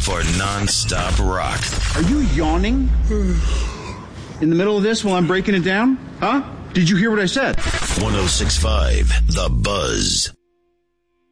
for non-stop rock. Are you yawning? In the middle of this while I'm breaking it down? Huh? Did you hear what I said? 106.5 The Buzz.